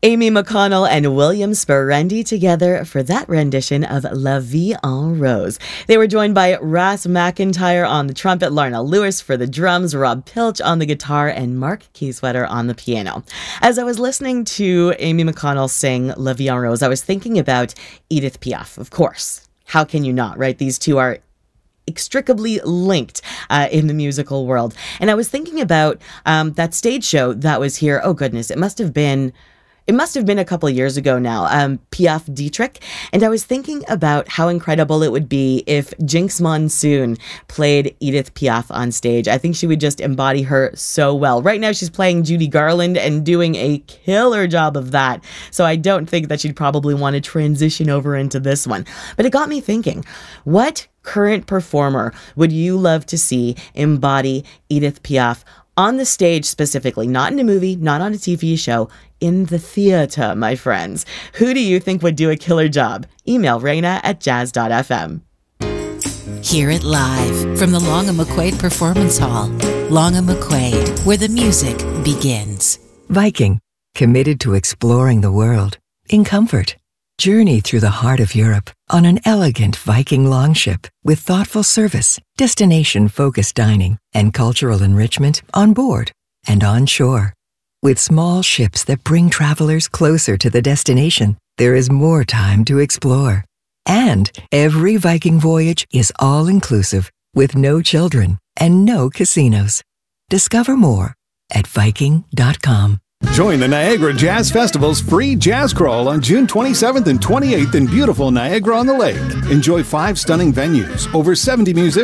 Amy McConnell and William Sperendi together for that rendition of La Vie en Rose. They were joined by Ras McIntyre on the trumpet, Lorna Lewis for the drums, Rob Pilch on the guitar, and Mark Kieswetter on the piano. As I was listening to Amy McConnell sing La Vie en Rose, I was thinking about Edith Piaf, of course. How can you not, right? These two are inextricably linked in the musical world. And I was thinking about that stage show that was here. Oh, goodness, it must have been a couple of years ago now, Piaf Dietrich. And I was thinking about how incredible it would be if Jinx Monsoon played Edith Piaf on stage. I think she would just embody her so well. Right now she's playing Judy Garland and doing a killer job of that. So I don't think that she'd probably want to transition over into this one. But it got me thinking, what current performer would you love to see embody Edith Piaf on the stage specifically, not in a movie, not on a TV show, in the theater, my friends? Who do you think would do a killer job? Email Raina@jazz.fm. Hear it live from the Long and McQuaid Performance Hall. Long and McQuaid, where the music begins. Viking, committed to exploring the world in comfort. Journey through the heart of Europe on an elegant Viking longship with thoughtful service, destination-focused dining, and cultural enrichment on board and on shore. With small ships that bring travelers closer to the destination, there is more time to explore. And every Viking voyage is all-inclusive with no children and no casinos. Discover more at Viking.com. Join the Niagara Jazz Festival's free jazz crawl on June 27th and 28th in beautiful Niagara-on-the-Lake. Enjoy 5 stunning venues, over 70 musicians,